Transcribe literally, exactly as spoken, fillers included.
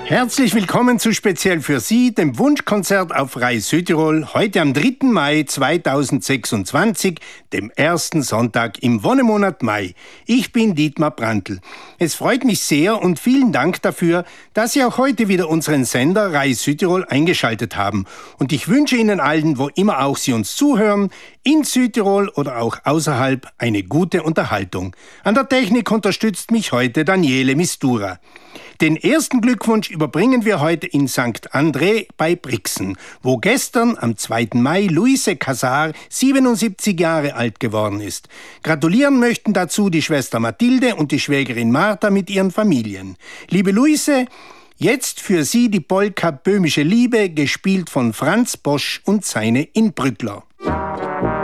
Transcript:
Herzlich willkommen zu Speziell für Sie, dem Wunschkonzert auf Rai Südtirol, heute am dritten Mai zweitausendsechsundzwanzig, dem ersten Sonntag im Wonnemonat Mai. Ich bin Dietmar Brandl. Es freut mich sehr und vielen Dank dafür, dass Sie auch heute wieder unseren Sender Rai Südtirol eingeschaltet haben. Und ich wünsche Ihnen allen, wo immer auch Sie uns zuhören, in Südtirol oder auch außerhalb, eine gute Unterhaltung. An der Technik unterstützt mich heute Daniele Mistura. Den ersten Glückwunsch überbringen wir heute in Sankt André bei Brixen, wo gestern am zweiten Mai Luise Casar siebenundsiebzig Jahre alt geworden ist. Gratulieren möchten dazu die Schwester Mathilde und die Schwägerin Martha mit ihren Familien. Liebe Luise, jetzt für Sie die Polka Böhmische Liebe, gespielt von Franz Bosch und seine Inbrückler.